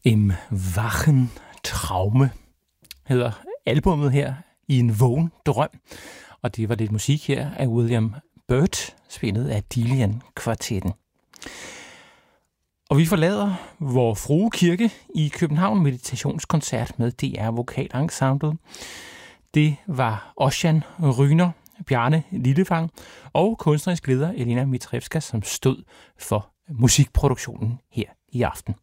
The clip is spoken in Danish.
Im Wachen Traume hedder albummet her, I en vågen drøm. Og det var lidt musik her af William Byrd, spillet af Delian-kvartetten. Og vi forlader Vor Frue Kirke i København meditationskoncert med DR Vokalensemblet. Det var Ossian Ryner, Bjarne Lillevang og kunstnerisk leder Elena Mitrevska, som stod for musikproduktionen her i aften.